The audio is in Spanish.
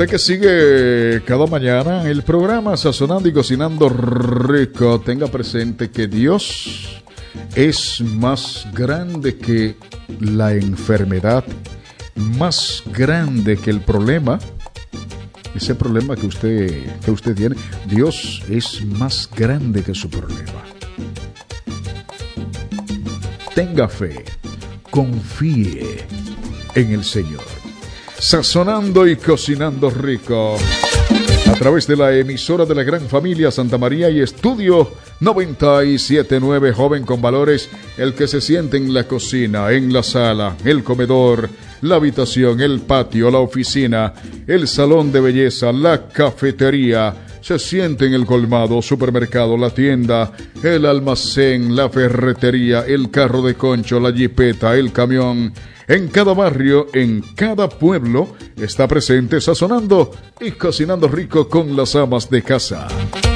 Usted que sigue cada mañana el programa Sazonando y Cocinando Rico, tenga presente que Dios es más grande que la enfermedad, más grande que el problema. Ese problema que usted tiene, Dios es más grande que su problema. Tenga fe, confíe en el Señor. Sazonando y Cocinando Rico, a través de la emisora de la Gran Familia Santa María y Estudio 97.9, joven con valores, el que se siente en la cocina, en la sala, el comedor, la habitación, el patio, la oficina, el salón de belleza, la cafetería, se siente en el colmado, supermercado, la tienda, el almacén, la ferretería, el carro de concho, la jipeta, el camión. En cada barrio, en cada pueblo, está presente Sazonando y Cocinando Rico con las amas de casa.